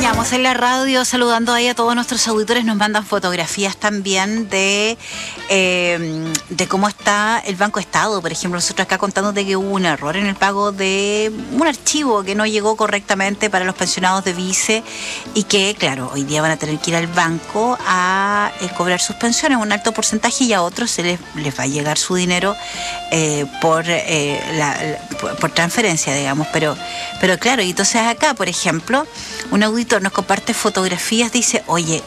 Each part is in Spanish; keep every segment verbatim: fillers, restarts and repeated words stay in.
Estamos en la radio saludando ahí a todos nuestros auditores. Nos mandan fotografías también de, eh, de cómo está el Banco Estado. Por ejemplo, nosotros acá contando de que hubo un error en el pago de un archivo que no llegó correctamente para los pensionados de Vice y que, claro, hoy día van a tener que ir al banco a eh, cobrar sus pensiones, un alto porcentaje, y a otros se les, les va a llegar su dinero eh, por, eh, la, la, por, por transferencia, digamos. Pero, pero claro, y entonces acá, por ejemplo, un auditor nos comparte fotografías, dice, oye,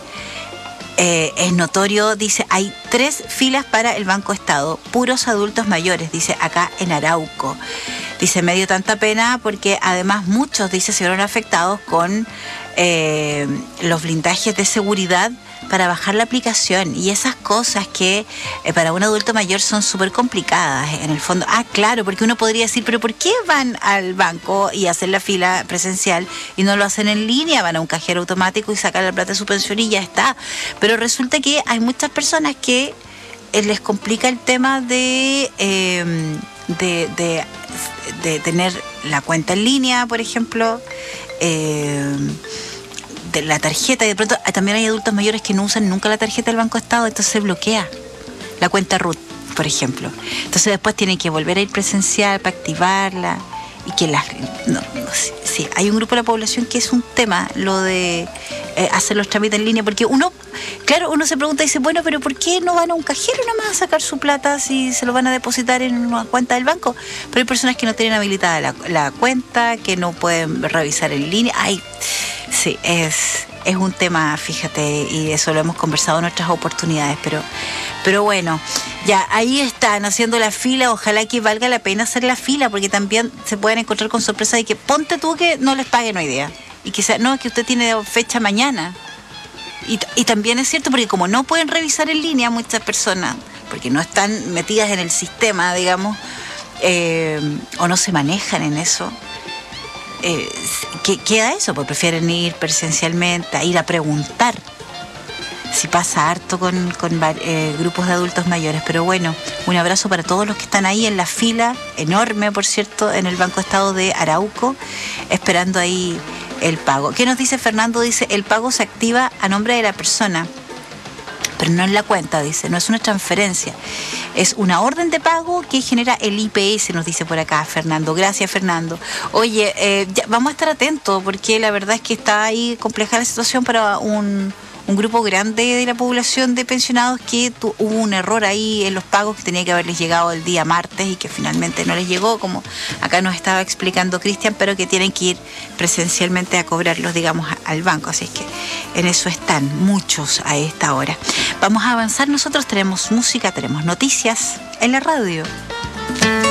eh, es notorio, dice, hay tres filas para el Banco Estado, puros adultos mayores, dice, acá en Arauco. Dice, me dio tanta pena porque además muchos, dice, se vieron afectados con eh, los blindajes de seguridad para bajar la aplicación y esas cosas que eh, para un adulto mayor son súper complicadas en el fondo. Ah, claro, porque uno podría decir, pero ¿por qué van al banco y hacen la fila presencial y no lo hacen en línea? Van a un cajero automático y sacan la plata de su pensión y ya está. Pero resulta que hay muchas personas que eh, les complica el tema de, eh, de, de, de tener la cuenta en línea, por ejemplo, eh, de la tarjeta, y de pronto también hay adultos mayores que no usan nunca la tarjeta del Banco Estado, entonces se bloquea la cuenta R U T, por ejemplo. Entonces después tienen que volver a ir presencial para activarla y que las... No, no, sí, hay un grupo de la población que es un tema lo de eh, hacer los trámites en línea, porque uno, claro, uno se pregunta y dice, bueno, pero ¿por qué no van a un cajero nomás a sacar su plata si se lo van a depositar en una cuenta del banco? Pero hay personas que no tienen habilitada la, la cuenta, que no pueden revisar en línea. Ay, sí, es, es un tema, fíjate, y eso lo hemos conversado en otras oportunidades, pero, pero bueno, ya ahí están haciendo la fila. Ojalá que valga la pena hacer la fila, porque también se pueden encontrar con sorpresa de que ponte tú que no les paguen hoy día, y que sea, no, que usted tiene fecha mañana. Y, y también es cierto, porque como no pueden revisar en línea muchas personas, porque no están metidas en el sistema, digamos, eh, o no se manejan en eso, Eh, ¿qué queda eso? Pues prefieren ir presencialmente, a ir a preguntar. Si pasa harto con, con eh, grupos de adultos mayores. Pero bueno, un abrazo para todos los que están ahí en la fila, enorme, por cierto, en el Banco Estado de Arauco, esperando ahí el pago. ¿Qué nos dice Fernando? Dice, el pago se activa a nombre de la persona, pero no en la cuenta, dice, no es una transferencia, es una orden de pago que genera el I P S, nos dice por acá Fernando. Gracias, Fernando. Oye, eh, ya, vamos a estar atentos, porque la verdad es que está ahí compleja la situación para un, un grupo grande de la población de pensionados que tu, hubo un error ahí en los pagos que tenía que haberles llegado el día martes y que finalmente no les llegó, como acá nos estaba explicando Cristian, pero que tienen que ir presencialmente a cobrarlos, digamos, al banco. Así es que en eso están muchos a esta hora. Vamos a avanzar, nosotros tenemos música, tenemos noticias en la radio.